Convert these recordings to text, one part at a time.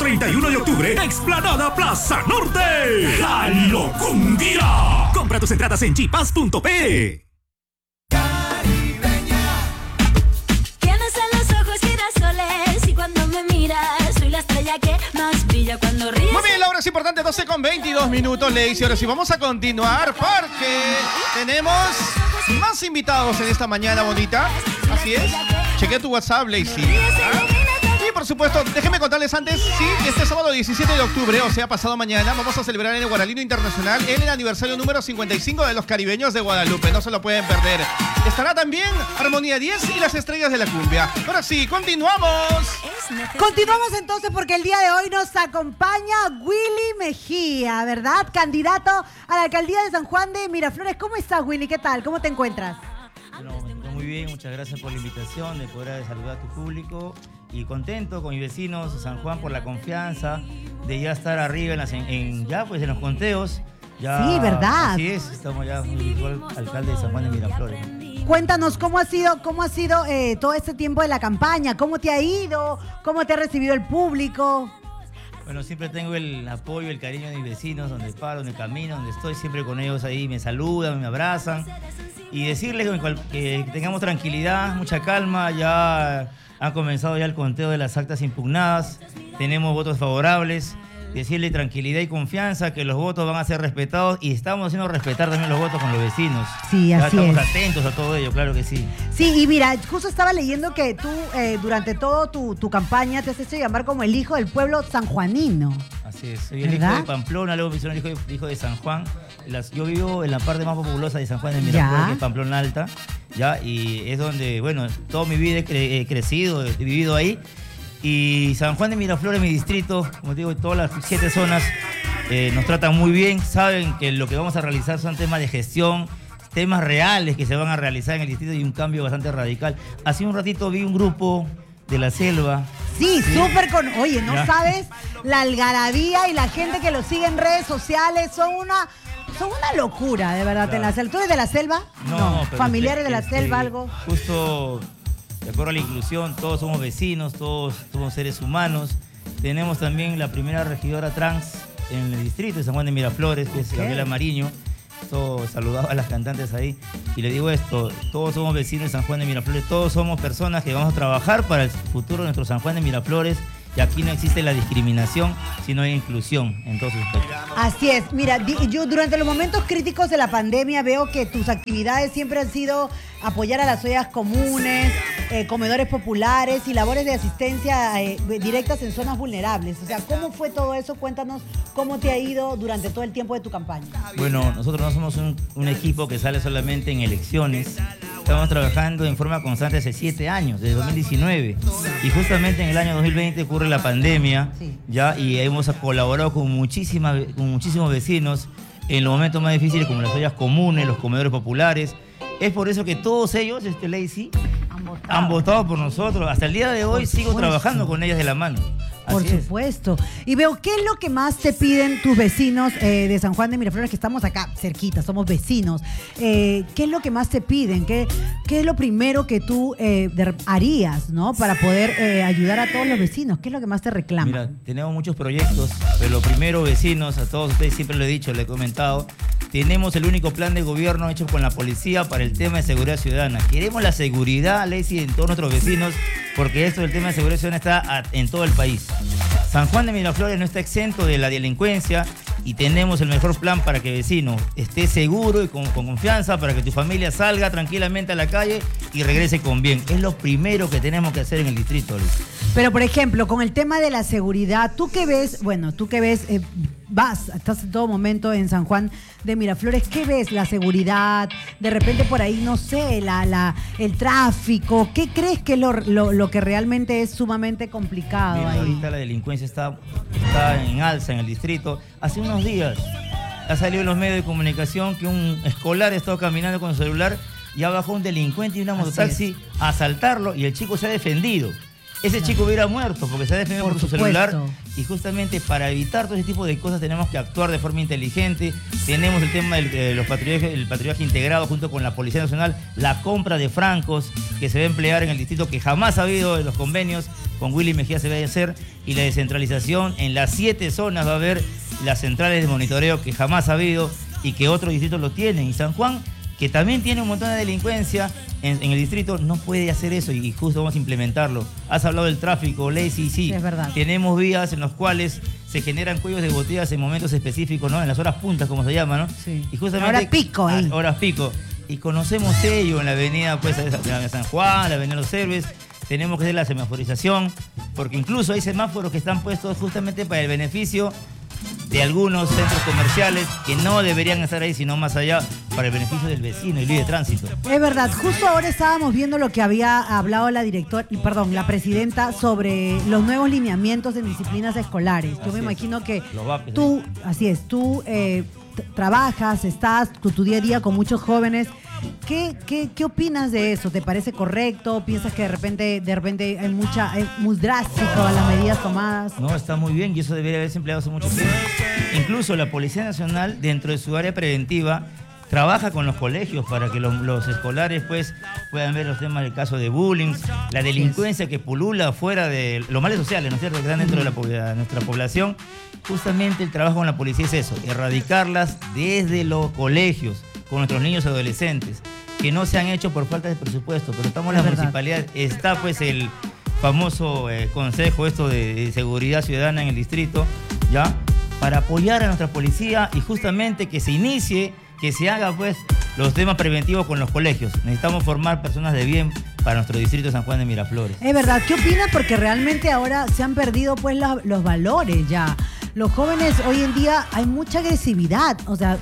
31 de octubre, Explanada Plaza Norte. ¡La Locumbia! Compra tus entradas en chipas.p. Que más brilla cuando ríes. Muy bien, la hora es importante, 12:22, Lacey. Ahora sí, vamos a continuar porque tenemos más invitados en esta mañana bonita. Así es. Chequea tu WhatsApp, Lacey. Y por supuesto, déjenme contarles antes, sí, este sábado 17 de octubre, o sea, pasado mañana, vamos a celebrar en el Guaralino Internacional el aniversario número 55 de los Caribeños de Guadalupe. No se lo pueden perder. Estará también Armonía 10 y las Estrellas de la Cumbia. Ahora sí, continuamos. Continuamos entonces porque el día de hoy nos acompaña Willy Mejía, ¿verdad? Candidato a la alcaldía de San Juan de Miraflores. ¿Cómo estás, Willy? ¿Qué tal? ¿Cómo te encuentras? Bueno, me encuentro muy bien, muchas gracias por la invitación de poder saludar a tu público y contento con mis vecinos de San Juan por la confianza de ya estar arriba en los conteos. Ya, sí, ¿verdad? Así es, estamos ya con el alcalde de San Juan de Miraflores. Cuéntanos cómo ha sido todo este tiempo de la campaña, cómo te ha ido, cómo te ha recibido el público. Bueno, siempre tengo el apoyo, el cariño de mis vecinos, donde paro, donde camino, donde estoy, siempre con ellos ahí, me saludan, me abrazan. Y decirles que tengamos tranquilidad, mucha calma, ya han comenzado ya el conteo de las actas impugnadas, tenemos votos favorables. Decirle tranquilidad y confianza que los votos van a ser respetados y estamos haciendo respetar también los votos con los vecinos. Sí, así estamos es. atentos a todo ello, claro que sí. Sí, y mira, justo estaba leyendo que tú durante todo tu campaña te has hecho llamar como el hijo del pueblo sanjuanino. Así es, soy el hijo de Pamplona, luego me hicieron el hijo de San Juan. Yo vivo en la parte más populosa de San Juan de Miraflores, que es Pamplona Alta, ¿ya? Y es donde, bueno, toda mi vida he crecido, he vivido ahí. Y San Juan de Miraflores, mi distrito, como digo, todas las 7 zonas nos tratan muy bien, saben que lo que vamos a realizar son temas de gestión, temas reales que se van a realizar en el distrito y un cambio bastante radical. Hace un ratito vi un grupo de la selva. Sí, súper Oye, ¿no sabes? La algarabía y la gente que lo sigue en redes sociales son una locura, de verdad. Claro. ¿Tú eres de la selva? No. ¿Familiares de la selva, algo? Justo... De acuerdo a la inclusión, todos somos vecinos, todos somos seres humanos. Tenemos también la primera regidora trans en el distrito de San Juan de Miraflores, que es Gabriela Mariño. Saludaba a las cantantes ahí. Y le digo esto, todos somos vecinos de San Juan de Miraflores, todos somos personas que vamos a trabajar para el futuro de nuestro San Juan de Miraflores. Y aquí no existe la discriminación, sino hay inclusión en todos sus aspectos. Así es. Mira, yo durante los momentos críticos de la pandemia veo que tus actividades siempre han sido apoyar a las ollas comunes, comedores populares y labores de asistencia directas en zonas vulnerables. O sea, ¿cómo fue todo eso? Cuéntanos cómo te ha ido durante todo el tiempo de tu campaña. Bueno, nosotros no somos un equipo que sale solamente en elecciones. Estamos trabajando en forma constante hace 7 años, desde 2019. Y justamente en el año 2020 ocurre la pandemia, ya, y hemos colaborado con muchísimos vecinos en los momentos más difíciles, como las ollas comunes, los comedores populares. Es por eso que todos ellos, Lacey, han votado por nosotros. Hasta el día de hoy sigo trabajando con ellas de la mano. Por supuesto. Y veo, ¿qué es lo que más te piden tus vecinos de San Juan de Miraflores, que estamos acá cerquita, somos vecinos? ¿Qué es lo que más te piden? ¿Qué es lo primero que tú harías, ¿no? Para poder ayudar a todos los vecinos? ¿Qué es lo que más te reclaman? Mira, tenemos muchos proyectos, pero lo primero, vecinos, a todos ustedes siempre lo he dicho, le he comentado, tenemos el único plan de gobierno hecho con la policía para el tema de seguridad ciudadana. Queremos la seguridad, Lacey, en todos nuestros vecinos, porque esto del tema de seguridad ciudadana está en todo el país. San Juan de Miraflores no está exento de la delincuencia y tenemos el mejor plan para que el vecino esté seguro y con confianza, para que tu familia salga tranquilamente a la calle y regrese con bien. Es lo primero que tenemos que hacer en el distrito, Luis. Pero, por ejemplo, con el tema de la seguridad, ¿tú qué ves? Bueno, tú qué ves, estás en todo momento en San Juan de Miraflores, ¿qué ves? La seguridad, de repente por ahí, no sé, el tráfico, ¿qué crees que es lo que realmente es sumamente complicado? Mira, ahí? ahorita la delincuencia está en alza en el distrito. Hace unos días ha salido en los medios de comunicación que un escolar estaba caminando con su celular, ya bajó un delincuente y una mototaxi a asaltarlo y el chico se ha defendido. Ese chico hubiera muerto porque se ha defendido por su celular. Y justamente para evitar todo ese tipo de cosas tenemos que actuar de forma inteligente. Tenemos el tema del patrullaje integrado junto con la Policía Nacional, la compra de francos que se va a emplear en el distrito, que jamás ha habido en los convenios con Willy Mejía se va a hacer, y la descentralización. En las 7 zonas va a haber las centrales de monitoreo que jamás ha habido y que otros distritos lo tienen. Y San Juan, que también tiene un montón de delincuencia en el distrito, no puede hacer eso y justo vamos a implementarlo. Has hablado del tráfico, Lacey, sí. Es verdad. Tenemos vías en las cuales se generan cuellos de botellas en momentos específicos, ¿no? En las horas puntas, como se llama, ¿no? Sí. Y justamente, Hora pico ahí. Horas pico. Y conocemos ello en la avenida pues, de San Juan, la avenida Los Héroes. Tenemos que hacer la semaforización, porque incluso hay semáforos que están puestos justamente para el beneficio de algunos centros comerciales que no deberían estar ahí, sino más allá, para el beneficio del vecino y de tránsito. Es verdad, justo ahora estábamos viendo lo que había hablado la presidenta sobre los nuevos lineamientos en disciplinas escolares. Yo me imagino que Los VAPES, tú, así es, tú trabajas, estás tu día a día con muchos jóvenes. ¿Qué opinas de eso? ¿Te parece correcto? ¿Piensas que de repente es muy drástico a las medidas tomadas? No, está muy bien y eso debería haberse empleado hace mucho tiempo. Incluso la Policía Nacional, dentro de su área preventiva, trabaja con los colegios para que los escolares pues, puedan ver los temas del caso de bullying, la delincuencia que pulula fuera de los males sociales, ¿no es cierto?, que están dentro de nuestra población. Justamente el trabajo con la policía es eso, erradicarlas desde los colegios, con nuestros niños y adolescentes, que no se han hecho por falta de presupuesto, pero estamos en la municipalidad, está pues el famoso consejo de seguridad ciudadana en el distrito, ¿ya?, para apoyar a nuestra policía y justamente que se inicie, que se haga pues los temas preventivos con los colegios. Necesitamos formar personas de bien para nuestro distrito de San Juan de Miraflores. Es verdad, ¿qué opinas? Porque realmente ahora se han perdido pues los valores ya. Los jóvenes hoy en día hay mucha agresividad, o sea,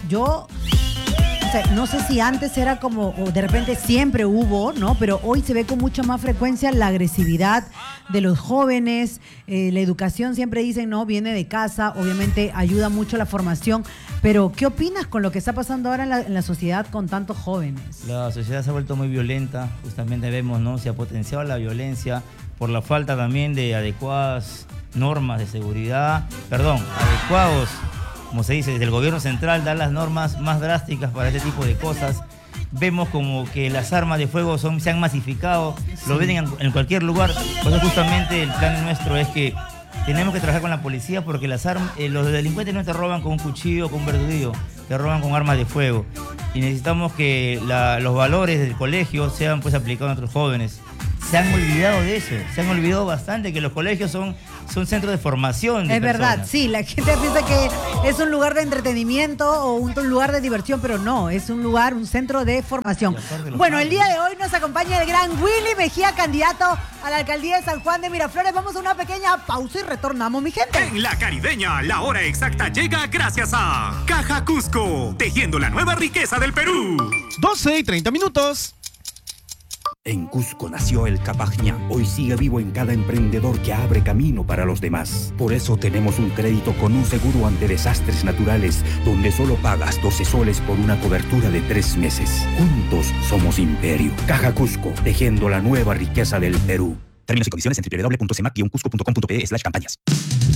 no sé si antes era como, o de repente siempre hubo, ¿no? Pero hoy se ve con mucha más frecuencia la agresividad de los jóvenes. La educación siempre dicen, no, viene de casa, obviamente ayuda mucho la formación. Pero, ¿qué opinas con lo que está pasando ahora en la sociedad con tantos jóvenes? La sociedad se ha vuelto muy violenta, justamente vemos, ¿no? Se ha potenciado la violencia por la falta también de adecuadas normas de seguridad, adecuados, como se dice, desde el gobierno central dar las normas más drásticas para este tipo de cosas. Vemos como que las armas de fuego se han masificado, lo venden en cualquier lugar. Por eso justamente el plan nuestro es que tenemos que trabajar con la policía porque los delincuentes no te roban con un cuchillo o con un verdudillo, te roban con armas de fuego. Y necesitamos que los valores del colegio sean pues aplicados a nuestros jóvenes. Se han olvidado de eso, se han olvidado bastante que los colegios son centros de formación de personas. Verdad, sí, la gente piensa que es un lugar de entretenimiento o un lugar de diversión, pero no, es un centro de formación. Bueno, el día de hoy nos acompaña el gran Willy Mejía, candidato a la alcaldía de San Juan de Miraflores. Vamos a una pequeña pausa y retornamos, mi gente. En La Caribeña, la hora exacta llega gracias a Caja Cusco, tejiendo la nueva riqueza del Perú. 12:30. En Cusco nació el Capajñán. Hoy sigue vivo en cada emprendedor que abre camino para los demás. Por eso tenemos un crédito con un seguro ante desastres naturales, donde solo pagas 12 soles por una cobertura de 3 meses. Juntos somos Imperio. Caja Cusco, tejiendo la nueva riqueza del Perú. Términos y condiciones en www.cemac-cusco.com.pe/campañas.